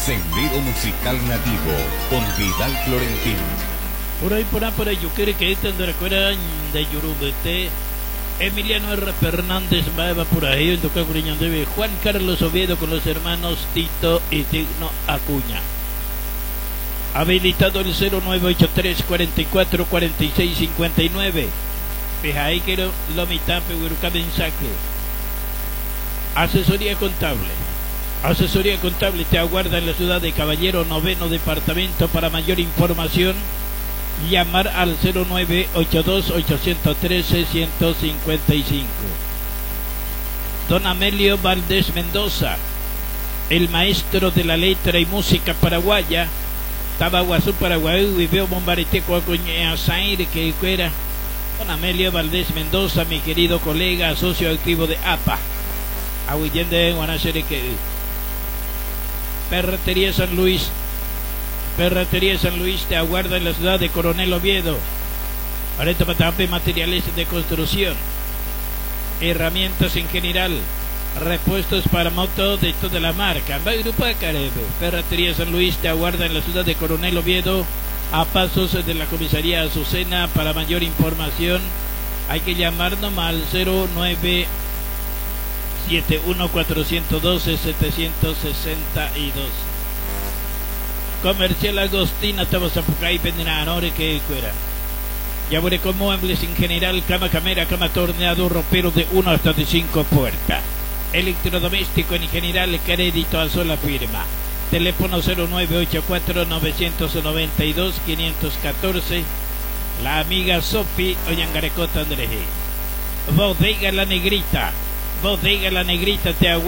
Sendero Musical Nativo con Vidal Florentín. Por ahí, yo quiero que este de recuerda de Yurubete, Emiliano R. Fernández va por ahí, en toca de Juan Carlos Oviedo con los hermanos Tito y Digno Acuña. Habilitado el 0983 44 46 59. Pues ahí quiero lo mitad, pero mensaje. Asesoría contable. Asesoría contable te aguarda en la ciudad de Caballero, 9º departamento. Para mayor información, llamar al 0982 813 155. Don Amelio Valdés Mendoza, el maestro de la letra y música paraguaya. Tabaguazú Paraguay, y veo Bombareteco Acuña Zaire que fuera. Don Amelio Valdés Mendoza, mi querido colega, socio activo de APA. Aguillende Guanacere que Ferretería San Luis. Ferretería San Luis te aguarda en la ciudad de Coronel Oviedo. Areta Patape, materiales de construcción, herramientas en general, repuestos para moto de toda la marca. Grupo de Carebe. Ferretería San Luis te aguarda en la ciudad de Coronel Oviedo, a pasos de la comisaría Azucena. Para mayor información hay que llamarnos al 0971 412 762. Comercial Agostina, estamos a Pucay, Pendenanore, que fuera. Ya veré con muebles en general, cama camera, cama torneado, ropero de 1 hasta de 5 puertas. Electrodoméstico en general, crédito a sola firma. Teléfono 0984 992 514. La amiga Sofi Oyangarecota André. Bodega La Negrita. Bodega La Negrita te aguarda.